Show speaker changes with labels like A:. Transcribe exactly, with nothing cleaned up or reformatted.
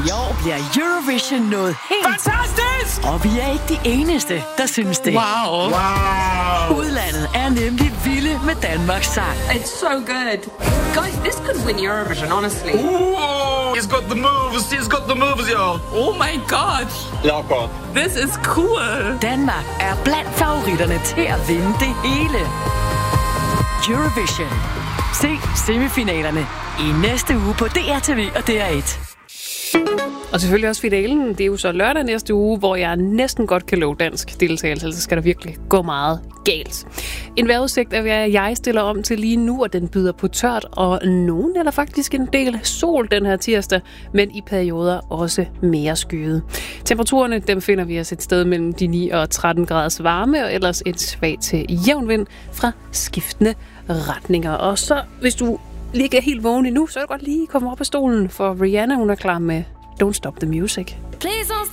A: I år bliver Eurovision noget helt
B: fantastisk!
A: Og vi er ikke de eneste, der synes det.
B: Wow. Wow.
A: Udlandet er nemlig vilde med Danmarks sang.
C: It's so good. Guys, this could win Eurovision, honestly.
B: Ooh, he's got the moves. He's got the moves, y'all.
D: Oh my god.
B: Locker.
D: This is cool.
A: Danmark er blandt favoritterne til at vinde det hele. Eurovision. Se semifinalerne i næste uge på D R T V og D R et.
E: Og selvfølgelig også finalen. Det er jo så lørdag næste uge, hvor jeg næsten godt kan love dansk deltagelse, så skal der virkelig gå meget galt. En vejrudsigt er, hvad jeg stiller om til lige nu, og den byder på tørt, og nogen er der faktisk en del sol den her tirsdag, men i perioder også mere skyet. Temperaturerne, dem finder vi os et sted mellem de ni og tretten graders varme, og ellers et svagt til jævn vind fra skiftende retninger. Og så, hvis du ligger helt vågen endnu, så er det godt lige komme op af stolen, for Rihanna, hun er klar med Don't Stop the Music.
F: Please don't